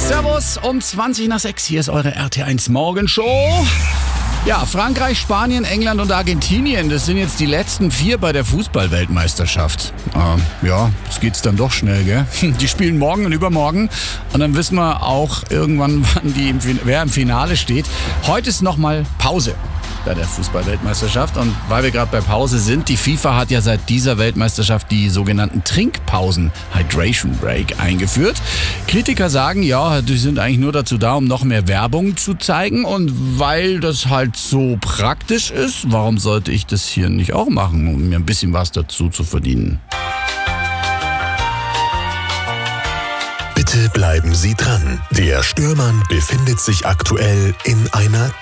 Servus, um 20 nach 6, hier ist eure RT1 Morgenshow. Ja, Frankreich, Spanien, England und Argentinien, das sind jetzt die letzten 4 bei der Fußball-Weltmeisterschaft. Ja, jetzt geht's dann doch schnell, gell? Die spielen morgen und übermorgen und dann wissen wir auch irgendwann, wer im Finale steht. Heute ist nochmal Pause bei der Fußball-Weltmeisterschaft und weil wir gerade bei Pause sind, die FIFA hat ja seit dieser Weltmeisterschaft die sogenannten Trinkpausen, Hydration Break, eingeführt. Kritiker sagen, ja, die sind eigentlich nur dazu da, um noch mehr Werbung zu zeigen und weil das halt so praktisch ist, warum sollte ich das hier nicht auch machen, um mir ein bisschen was dazu zu verdienen? Bitte bleiben Sie dran. Der Störmann befindet sich aktuell in einer